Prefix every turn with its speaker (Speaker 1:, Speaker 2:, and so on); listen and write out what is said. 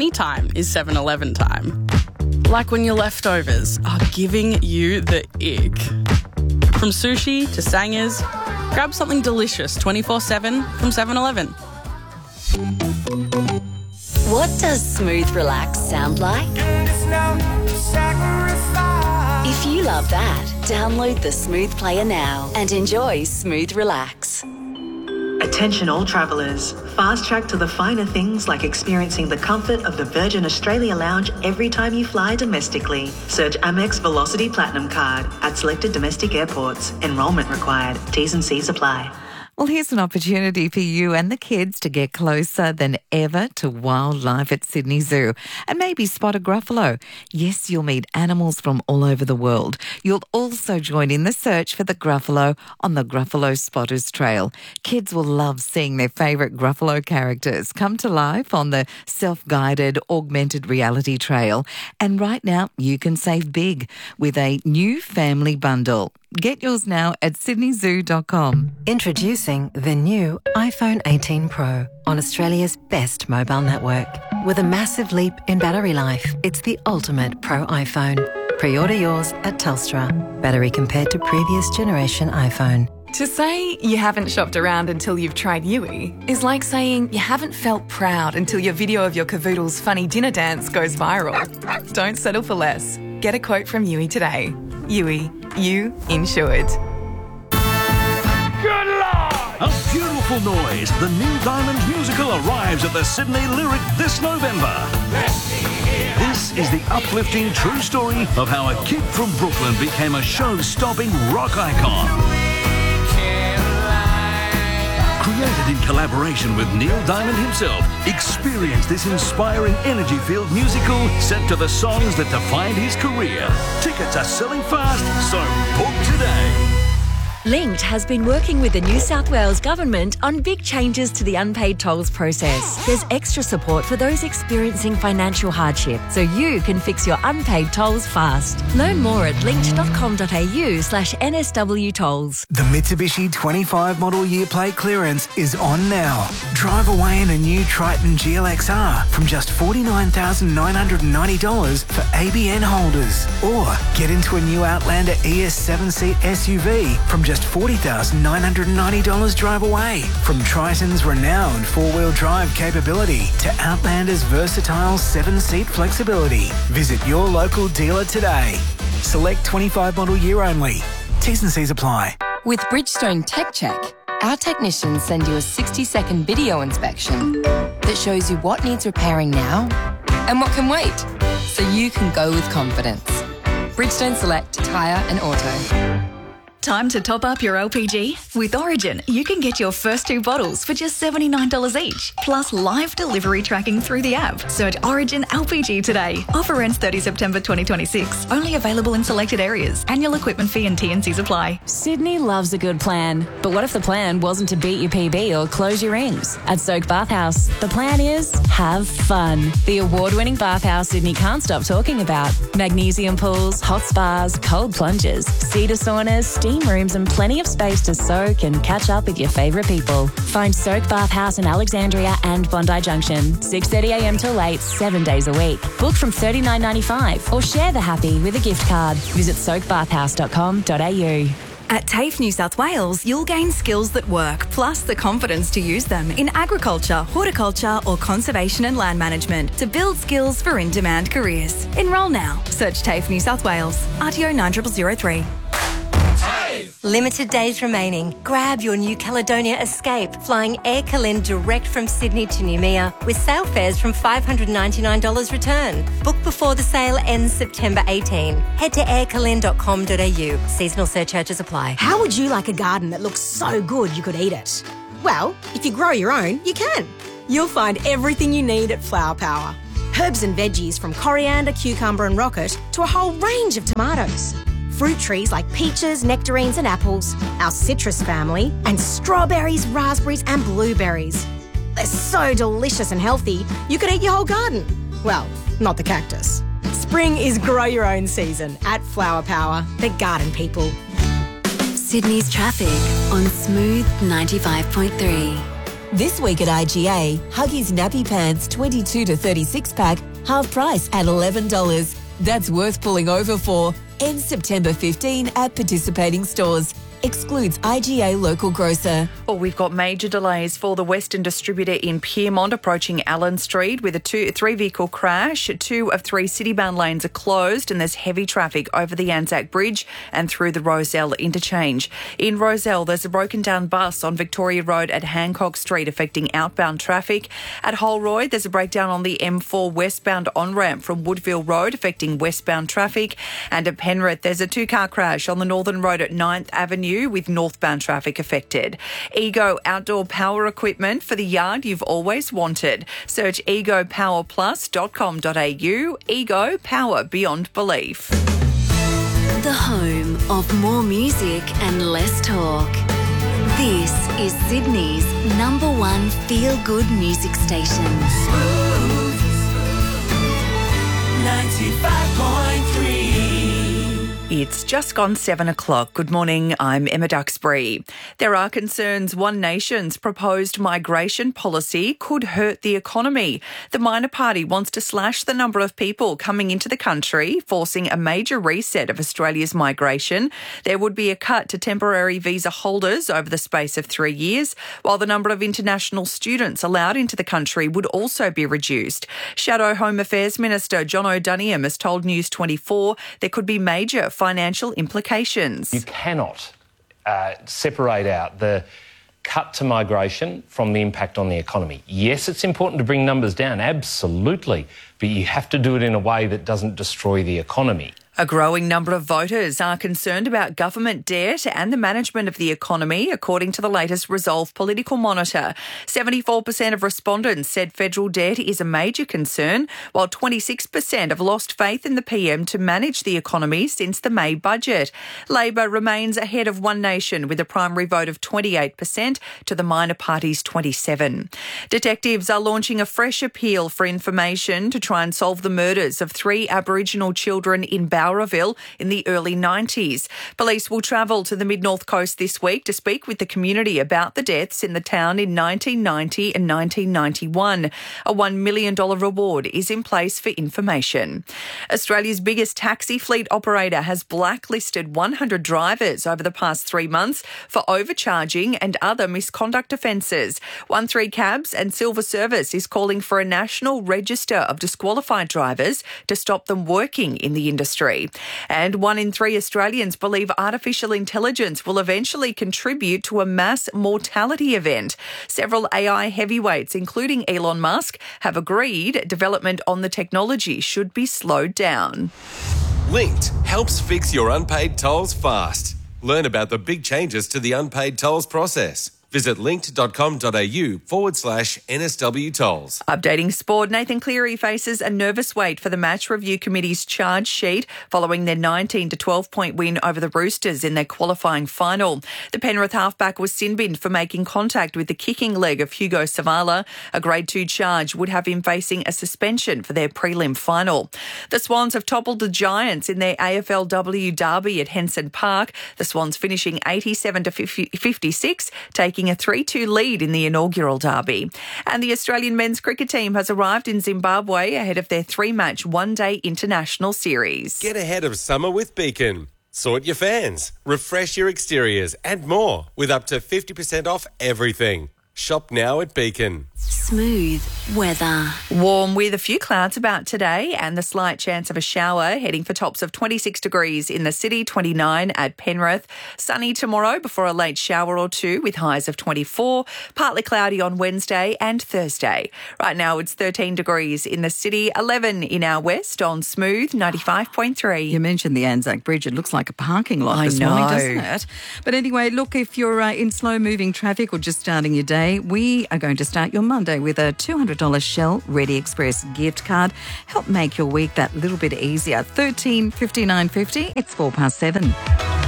Speaker 1: any time is 7-Eleven time. Like when your leftovers are giving you the ick. From sushi to sangers, grab something delicious 24/7 from 7-Eleven.
Speaker 2: What does smooth relax sound like? If you love that, download the Smooth Player now and enjoy Smooth Relax.
Speaker 3: Attention all travellers. Fast track to the finer things like experiencing the comfort of the Virgin Australia Lounge every time you fly domestically. Search Amex Velocity Platinum Card at selected domestic airports. Enrolment required. T's and C's apply.
Speaker 4: Well, here's an opportunity for you and the kids to get closer than ever to wildlife at Sydney Zoo and maybe spot a gruffalo. Yes, you'll meet animals from all over the world. You'll also join in the search for the gruffalo on the Gruffalo Spotters Trail. Kids will love seeing their favourite gruffalo characters come to life on the self-guided augmented reality trail. And right now, you can save big with a new family bundle. Get yours now at sydneyzoo.com.
Speaker 5: Introducing the new iPhone 18 Pro on Australia's best mobile network. With a massive leap in battery life, it's the ultimate Pro iPhone. Pre-order yours at Telstra. Battery compared to previous generation iPhone.
Speaker 6: To say you haven't shopped around until you've tried Yui is like saying you haven't felt proud until your video of your cavoodle's funny dinner dance goes viral. Don't settle for less. Get a quote from Yui today. Yui, you insured.
Speaker 7: Good Lord! A beautiful noise. The new Diamond musical arrives at the Sydney Lyric this November. This is the uplifting true story of how a kid from Brooklyn became a show-stopping rock icon. Created in collaboration with Neil Diamond himself, experience this inspiring energy-filled musical set to the songs that defined his career. Tickets are selling fast, so book today.
Speaker 8: Linked has been working with the New South Wales Government on big changes to the unpaid tolls process. There's extra support for those experiencing financial hardship, so you can fix your unpaid tolls fast. Learn more at linked.com.au/NSW tolls.
Speaker 9: The Mitsubishi 25 model year plate clearance is on now. Drive away in a new Triton GLXR from just $49,990 for ABN holders. Or get into a new Outlander ES 7-seat SUV from just $40,990 drive away. From Triton's renowned four-wheel drive capability to Outlander's versatile 7-seat flexibility. Visit your local dealer today. Select 25 model year only. T's and C's apply.
Speaker 10: With Bridgestone Tech Check, our technicians send you a 60-second video inspection that shows you what needs repairing now and what can wait, so you can go with confidence. Bridgestone Select Tyre and Auto.
Speaker 11: Time to top up your LPG? With Origin, you can get your first 2 bottles for just $79 each, plus live delivery tracking through the app. Search Origin LPG today. Offer ends 30 September 2026. Only available in selected areas. Annual equipment fee and T&Cs apply.
Speaker 12: Sydney loves a good plan. But what if the plan wasn't to beat your PB or close your rings? At Soak Bathhouse, the plan is have fun. The award-winning bathhouse Sydney can't stop talking about. Magnesium pools, hot spas, cold plunges, cedar saunas, steam rooms and plenty of space to soak and catch up with your favourite people. Find Soak Bathhouse in Alexandria and Bondi Junction, 6:30am till 8, 7 days a week. Book from $39.95 or share the happy with a gift card. Visit soakbathhouse.com.au.
Speaker 11: At TAFE New South Wales, you'll gain skills that work, plus the confidence to use them in agriculture, horticulture or conservation and land management to build skills for in-demand careers. Enrol now. Search TAFE New South Wales. RTO 9003.
Speaker 13: Limited days remaining. Grab your New Caledonia Escape, flying Air Calen direct from Sydney to Noumea with sale fares from $599 return. Book before the sale ends September 18. Head to aircalen.com.au. Seasonal surcharges apply.
Speaker 14: How would you like a garden that looks so good you could eat it? Well, if you grow your own, you can. You'll find everything you need at Flower Power. Herbs and veggies from coriander, cucumber and rocket to a whole range of tomatoes. Fruit trees like peaches, nectarines and apples, our citrus family, and strawberries, raspberries and blueberries. They're so delicious and healthy, you could eat your whole garden. Well, not the cactus. Spring is grow your own season at Flower Power, the garden people.
Speaker 2: Sydney's traffic on Smooth 95.3.
Speaker 15: This week at IGA, Huggies Nappy Pants 22 to 36 pack, half price at $11. That's worth pulling over for. Ends September 15 at participating stores. Excludes IGA local grocer.
Speaker 16: Well, we've got major delays for the Western distributor in Pyrmont approaching Allen Street with a three-vehicle crash. 2 of 3 city-bound lanes are closed and there's heavy traffic over the Anzac Bridge and through the Rozelle interchange. In Rozelle, there's a broken-down bus on Victoria Road at Hancock Street affecting outbound traffic. At Holroyd, there's a breakdown on the M4 westbound on-ramp from Woodville Road affecting westbound traffic. And at Penrith, there's a 2-car crash on the Northern Road at 9th Avenue with northbound traffic affected. Ego outdoor power equipment for the yard you've always wanted. Search egopowerplus.com.au. Ego, power beyond belief.
Speaker 2: The home of more music and less talk. This is Sydney's #1 feel-good music station.
Speaker 16: 95.3. It's just gone 7 o'clock. Good morning, I'm Emma Duxbury. There are concerns One Nation's proposed migration policy could hurt the economy. The Minor Party wants to slash the number of people coming into the country, forcing a major reset of Australia's migration. There would be a cut to temporary visa holders over the space of 3 years, while the number of international students allowed into the country would also be reduced. Shadow Home Affairs Minister John O'Doniam has told News 24 there could be major financial implications.
Speaker 17: You cannot separate out the cut to migration from the impact on the economy. Yes, it's important to bring numbers down, absolutely, but you have to do it in a way that doesn't destroy the economy.
Speaker 16: A growing number of voters are concerned about government debt and the management of the economy, according to the latest Resolve Political Monitor. 74% of respondents said federal debt is a major concern, while 26% have lost faith in the PM to manage the economy since the May budget. Labor remains ahead of One Nation with a primary vote of 28% to the minor party's 27%. Detectives are launching a fresh appeal for information to try and solve the murders of 3 Aboriginal children in Bowraville in the early 90s. Police will travel to the Mid-North Coast this week to speak with the community about the deaths in the town in 1990 and 1991. A $1 million reward is in place for information. Australia's biggest taxi fleet operator has blacklisted 100 drivers over the past 3 months for overcharging and other misconduct offences. 13Cabs and Silver Service is calling for a national register of disqualified drivers to stop them working in the industry. And 1 in 3 Australians believe artificial intelligence will eventually contribute to a mass mortality event. Several AI heavyweights, including Elon Musk, have agreed development on the technology should be slowed down.
Speaker 18: Linked helps fix your unpaid tolls fast. Learn about the big changes to the unpaid tolls process. Visit linked.com.au/NSW tolls.
Speaker 16: Updating sport, Nathan Cleary faces a nervous wait for the Match Review Committee's charge sheet following their 19 to 12-point win over the Roosters in their qualifying final. The Penrith halfback was sin-binned for making contact with the kicking leg of Hugo Savala. A Grade 2 charge would have him facing a suspension for their prelim final. The Swans have toppled the Giants in their AFLW derby at Henson Park. The Swans finishing 87 to 56, taking a 3-2 lead in the inaugural derby. And the Australian men's cricket team has arrived in Zimbabwe ahead of their 3-match one-day international series.
Speaker 18: Get ahead of summer with Beacon. Sort your fans, refresh your exteriors and more with up to 50% off everything. Shop now at Beacon.
Speaker 2: Smooth weather.
Speaker 16: Warm with a few clouds about today and the slight chance of a shower, heading for tops of 26 degrees in the city, 29 at Penrith. Sunny tomorrow before a late shower or two with highs of 24. Partly cloudy on Wednesday and Thursday. Right now it's 13 degrees in the city, 11 in our west on Smooth 95.3.
Speaker 4: You mentioned the Anzac Bridge. It looks like a parking lot this morning, doesn't it? But anyway, look, if you're in slow-moving traffic or just starting your day, we are going to start your Monday with a $200 Shell Ready Express gift card. Help make your week that little bit easier. 13 59 50. It's 7:04.